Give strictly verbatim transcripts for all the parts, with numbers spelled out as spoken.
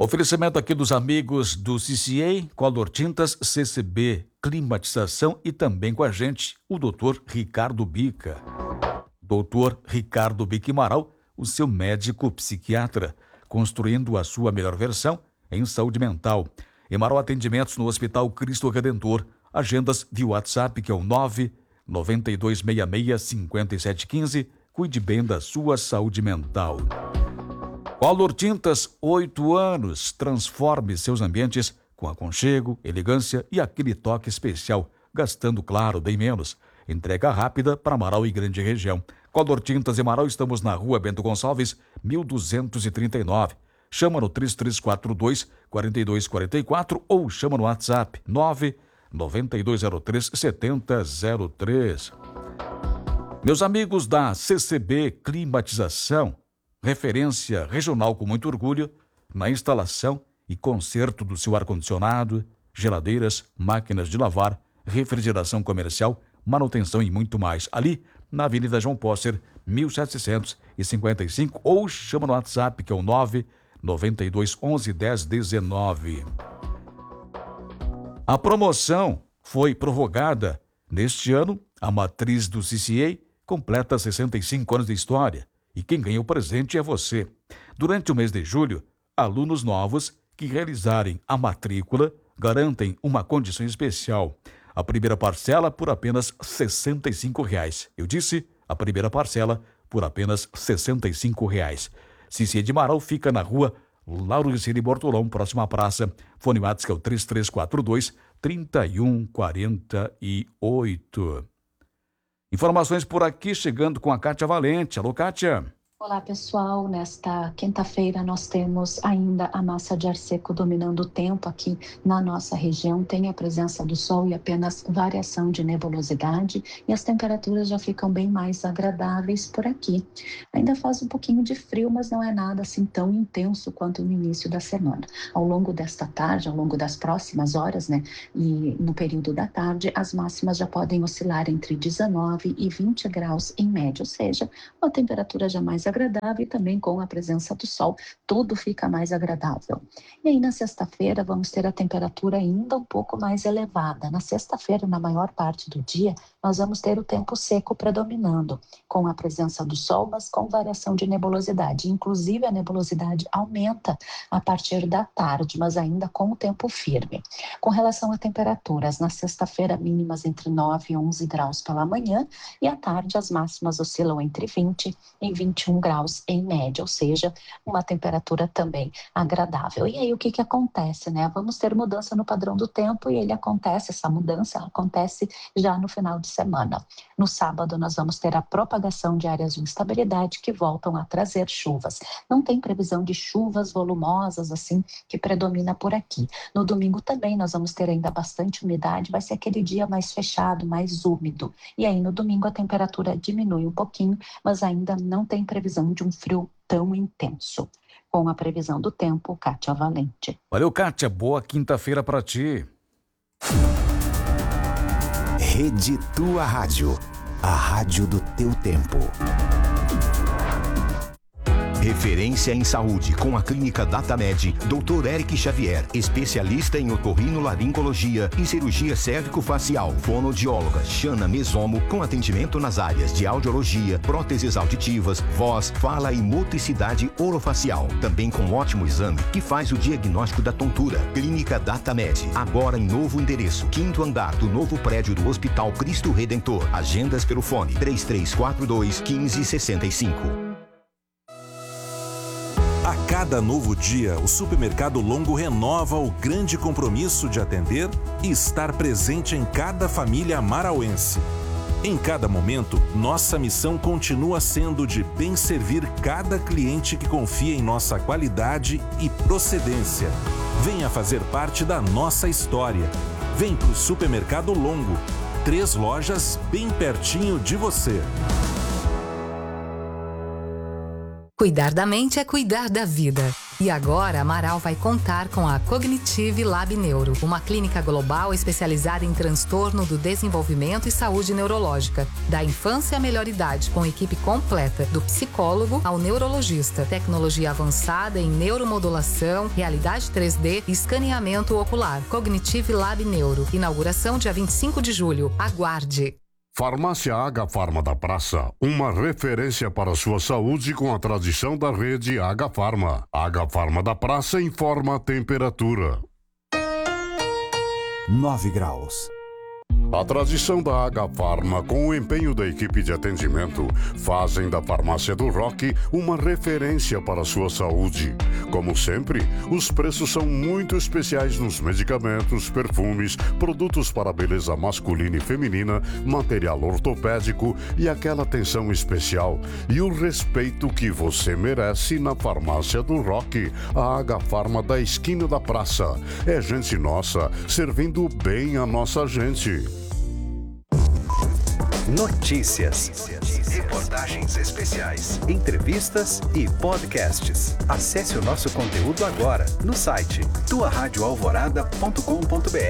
Oferecimento aqui dos amigos do C C A, Color Tintas, C C B, Climatização e também com a gente o doutor Ricardo Bica. doutor Ricardo Bica Amaral, o seu médico psiquiatra, construindo a sua melhor versão em saúde mental. Amaral Atendimentos no Hospital Cristo Redentor. Agendas via WhatsApp, que é o nove nove dois seis seis cinco sete um cinco. Cuide bem da sua saúde mental. Color Tintas, oito anos. Transforme seus ambientes com aconchego, elegância e aquele toque especial, gastando, claro, bem menos. Entrega rápida para Amaral e grande região. Color Tintas e Amaral, estamos na rua Bento Gonçalves, mil duzentos e trinta e nove. Chama no três três quatro dois, quatro dois quatro quatro ou chama no WhatsApp nove nove dois zero três sete zero zero três. Meus amigos da C C B Climatização, referência regional com muito orgulho na instalação e conserto do seu ar-condicionado, geladeiras, máquinas de lavar, refrigeração comercial, manutenção e muito mais. Ali na Avenida João Pósser, mil setecentos e cinquenta e cinco, ou chama no WhatsApp, que é o nove nove dois onze dez dezenove. A promoção foi prorrogada. Neste ano, a matriz do C C A completa sessenta e cinco anos de história. E quem ganha o presente é você. Durante o mês de julho, alunos novos que realizarem a matrícula garantem uma condição especial. A primeira parcela por apenas sessenta e cinco reais. Eu disse, a primeira parcela por apenas sessenta e cinco reais. C C A de Amaral fica na rua Lauro de Cine Bortolão, próxima à praça. Fone WhatsApp, que é o três três quatro dois, três um quatro oito. Informações por aqui, chegando com a Kátia Valente. Alô, Kátia. Olá, pessoal. Nesta quinta-feira nós temos ainda a massa de ar seco dominando o tempo aqui na nossa região. Tem a presença do sol e apenas variação de nebulosidade, e as temperaturas já ficam bem mais agradáveis por aqui. Ainda faz um pouquinho de frio, mas não é nada assim tão intenso quanto no início da semana. Ao longo desta tarde, ao longo das próximas horas, né, e no período da tarde, as máximas já podem oscilar entre dezenove e vinte graus em média, ou seja, uma temperatura já mais agradável, e também com a presença do sol, tudo fica mais agradável. E aí na sexta-feira vamos ter a temperatura ainda um pouco mais elevada. Na sexta-feira, na maior parte do dia, nós vamos ter o tempo seco predominando, com a presença do sol, mas com variação de nebulosidade. Inclusive a nebulosidade aumenta a partir da tarde, mas ainda com o tempo firme. Com relação a temperaturas, na sexta-feira mínimas entre nove e onze graus pela manhã, e à tarde as máximas oscilam entre vinte e vinte e um graus em média, ou seja, uma temperatura também agradável. E aí o que que acontece, né? Vamos ter mudança no padrão do tempo, e ele acontece, essa mudança acontece já no final de semana. No sábado nós vamos ter a propagação de áreas de instabilidade que voltam a trazer chuvas. Não tem previsão de chuvas volumosas assim que predomina por aqui. No domingo também nós vamos ter ainda bastante umidade, vai ser aquele dia mais fechado, mais úmido. E aí no domingo a temperatura diminui um pouquinho, mas ainda não tem previsão de um frio tão intenso. Com a previsão do tempo, Kátia Valente. Valeu, Kátia. Boa quinta-feira para ti. Rede Tua Rádio, a rádio do teu tempo. Referência em saúde com a Clínica Datamed, doutor Eric Xavier, especialista em otorrinolaringologia e cirurgia cérvico-facial, fonoaudióloga Xana Mesomo, com atendimento nas áreas de audiologia, próteses auditivas, voz, fala e motricidade orofacial. Também com ótimo exame que faz o diagnóstico da tontura. Clínica Datamed, agora em novo endereço, quinto andar do novo prédio do Hospital Cristo Redentor. Agendas pelo fone três três quatro dois, um cinco seis cinco. A cada novo dia, o Supermercado Longo renova o grande compromisso de atender e estar presente em cada família amarauense. Em cada momento, nossa missão continua sendo de bem servir cada cliente que confia em nossa qualidade e procedência. Venha fazer parte da nossa história. Vem pro Supermercado Longo. Três lojas bem pertinho de você. Cuidar da mente é cuidar da vida. E agora, Amaral vai contar com a Cognitive Lab Neuro, uma clínica global especializada em transtorno do desenvolvimento e saúde neurológica, da infância à melhor idade, com equipe completa, do psicólogo ao neurologista, tecnologia avançada em neuromodulação, realidade três D e escaneamento ocular. Cognitive Lab Neuro, inauguração dia vinte e cinco de julho. Aguarde! Farmácia H-Farma da Praça, uma referência para a sua saúde com a tradição da rede H-Farma. H-Farma da Praça informa a temperatura. nove graus. A tradição da H-Farma, com o empenho da equipe de atendimento, fazem da Farmácia do Rock uma referência para a sua saúde. Como sempre, os preços são muito especiais nos medicamentos, perfumes, produtos para a beleza masculina e feminina, material ortopédico e aquela atenção especial e o respeito que você merece na Farmácia do Rock, a H-Farma da esquina da praça. É gente nossa, servindo bem a nossa gente. Notícias, reportagens especiais, entrevistas e podcasts. Acesse o nosso conteúdo agora no site tua rádio alvorada ponto com ponto br.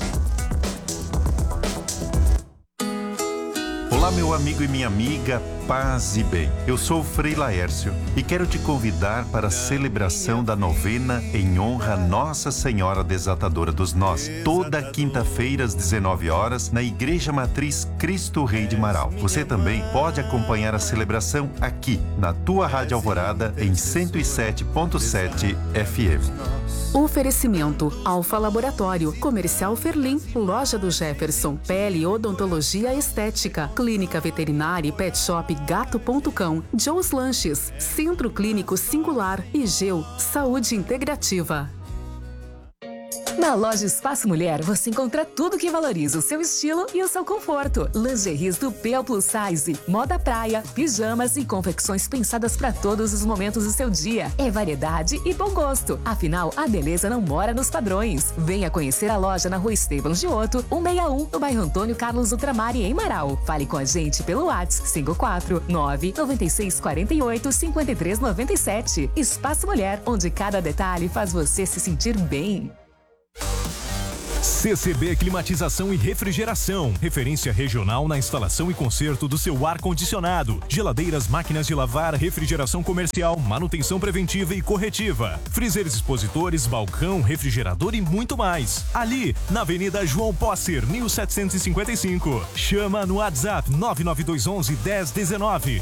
Olá, meu amigo e minha amiga, paz e bem. Eu sou o Frei Laércio e quero te convidar para a celebração da novena em honra a Nossa Senhora Desatadora dos Nós, toda quinta-feira às dezenove horas, na Igreja Matriz Cristo Rei de Marau. Você também pode acompanhar a celebração aqui, na tua Rádio Alvorada, em cento e sete ponto sete F M. Oferecimento: Alfa Laboratório, Comercial Ferlim, Loja do Jefferson, Pele e Odontologia Estética, Clínica Veterinária e Pet Shop Gato ponto cão, Joe's Lanches, Centro Clínico Singular e Geu, Saúde Integrativa. Na loja Espaço Mulher, você encontra tudo que valoriza o seu estilo e o seu conforto. Lingeries do P ao Plus Size, moda praia, pijamas e confecções pensadas para todos os momentos do seu dia. É variedade e bom gosto. Afinal, a beleza não mora nos padrões. Venha conhecer a loja na Rua Esteban Giotto, cento e sessenta e um, no bairro Antônio Carlos Ultramar, em Marau. Fale com a gente pelo WhatsApp cinco quatro nove nove seis quatro oito cinco três nove sete. Espaço Mulher, onde cada detalhe faz você se sentir bem. C C B Climatização e Refrigeração, referência regional na instalação e conserto do seu ar-condicionado, geladeiras, máquinas de lavar, refrigeração comercial, manutenção preventiva e corretiva, freezers expositores, balcão, refrigerador e muito mais. Ali, na Avenida João Posser, mil setecentos e cinquenta e cinco. Chama no WhatsApp nove nove dois um um dez dezenove.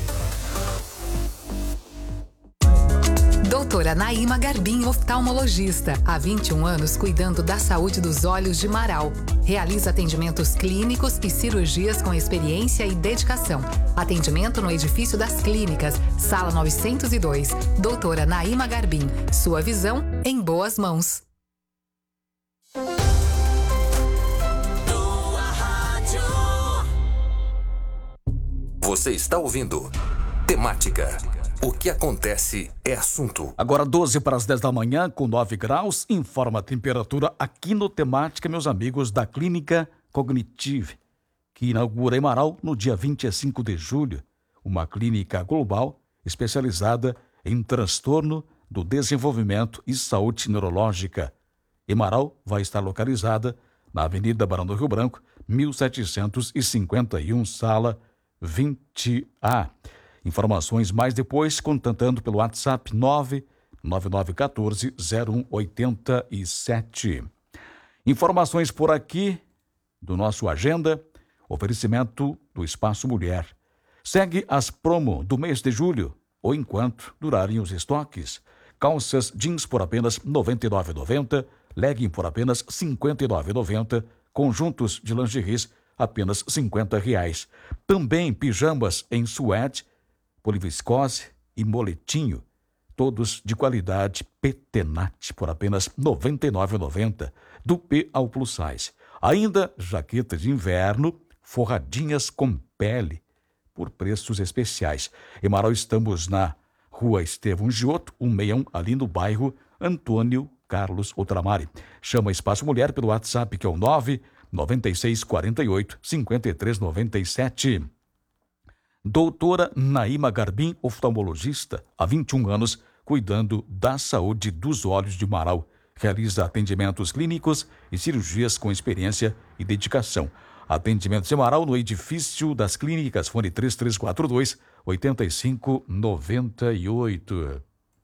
Doutora Naíma Garbim, oftalmologista, há vinte e um anos cuidando da saúde dos olhos de Marau. Realiza atendimentos clínicos e cirurgias com experiência e dedicação. Atendimento no edifício das clínicas, sala novecentos e dois. Doutora Naíma Garbim, sua visão em boas mãos. Você está ouvindo Temática. O que acontece é assunto. Agora doze para as dez da manhã, com nove graus, informa a temperatura aqui no Temática, meus amigos da Clínica Cognitive, que inaugura em Marau no dia vinte e cinco de julho, uma clínica global especializada em transtorno do desenvolvimento e saúde neurológica. Em Marau vai estar localizada na Avenida Barão do Rio Branco, mil setecentos e cinquenta e um, sala vinte A. Informações mais depois, contatando pelo WhatsApp nove nove nove um quatro zero um oito sete. Informações por aqui do nosso Agenda, oferecimento do Espaço Mulher. Segue as promo do mês de julho, ou enquanto durarem os estoques. Calças jeans por apenas noventa e nove reais e noventa centavos, legging por apenas cinquenta e nove reais e noventa centavos, conjuntos de lingeries apenas cinquenta reais. Também pijamas em suede, poliviscose e moletinho, todos de qualidade Petenat por apenas noventa e nove reais e noventa centavos, do P ao Plus Size. Ainda jaquetas de inverno forradinhas com pele por preços especiais. Em Marau estamos na Rua Esteban Giotto, cento e sessenta e um, ali no bairro Antônio Carlos Ultramar. Chama Espaço Mulher pelo WhatsApp, que é o nove nove seis quatro oito cinco três nove sete. Doutora Naíma Garbim, oftalmologista, há vinte e um anos, cuidando da saúde dos olhos de Marau. Realiza atendimentos clínicos e cirurgias com experiência e dedicação. Atendimento Semanal no edifício das clínicas, fone três três quatro dois, oito cinco nove oito.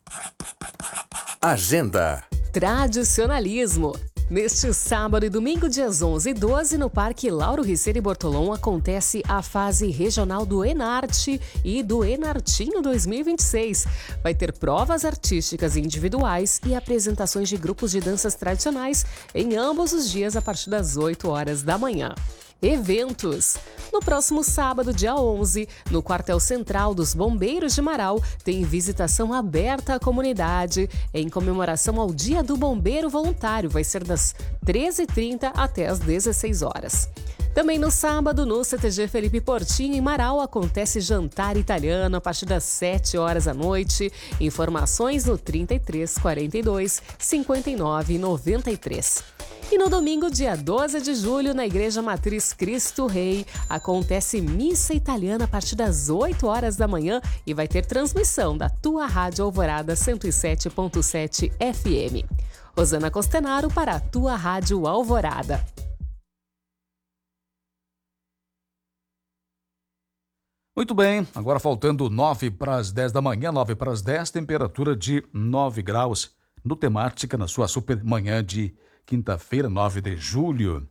Agenda. Tradicionalismo. Neste sábado e domingo, dias onze e doze, no Parque Lauro Riccieri Bortolom, acontece a fase regional do Enarte e do Enartinho dois mil e vinte e seis. Vai ter provas artísticas individuais e apresentações de grupos de danças tradicionais em ambos os dias a partir das oito horas da manhã. Eventos. No próximo sábado, dia onze, no quartel central dos Bombeiros de Marau, tem visitação aberta à comunidade em comemoração ao Dia do Bombeiro Voluntário. Vai ser das treze e trinta até as dezesseis horas. Também no sábado, no C T G Felipe Portinho, em Marau, acontece jantar italiano a partir das sete horas da noite. Informações no trinta e três, quarenta e dois, cinquenta e nove, noventa e três. E no domingo, dia doze de julho, na Igreja Matriz Cristo Rei, acontece missa italiana a partir das oito horas da manhã e vai ter transmissão da tua Rádio Alvorada cento e sete ponto sete F M. Rosana Costenaro para a tua Rádio Alvorada. Muito bem, agora faltando nove para as dez da manhã, nove para as dez, temperatura de nove graus no Temática, na sua super manhã de quinta-feira, nove de julho.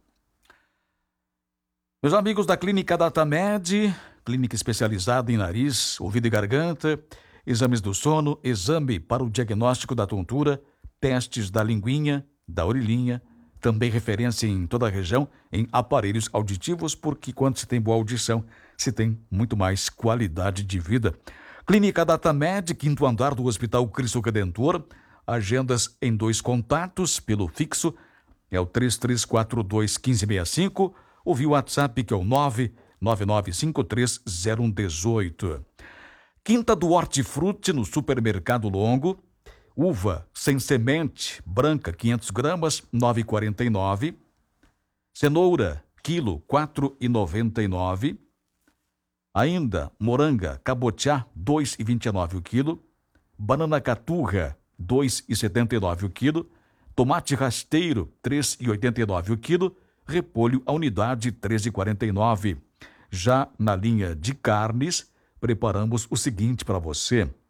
Meus amigos da Clínica DataMed, clínica especializada em nariz, ouvido e garganta, exames do sono, exame para o diagnóstico da tontura, testes da linguinha, da orelhinha, também referência em toda a região em aparelhos auditivos, porque quando se tem boa audição, se tem muito mais qualidade de vida. Clínica DataMed, quinto andar do Hospital Cristo Redentor, agendas em dois contatos pelo fixo, é o três três quatro dois, um cinco seis cinco, ou via o WhatsApp, que é o nove nove nove cinco três zero um um oito. Quinta do Hortifruti, no Supermercado Longo, uva sem semente, branca, quinhentas gramas, nove reais e quarenta e nove centavos. Cenoura, quilo, quatro reais e noventa e nove centavos. Ainda, moranga, cabotiá, dois reais e vinte e nove centavos o quilo. Banana caturra, dois reais e setenta e nove centavos o quilo. Tomate rasteiro, três reais e oitenta e nove centavos o quilo. Repolho, a unidade, três reais e quarenta e nove centavos. Já na linha de carnes, preparamos o seguinte para você.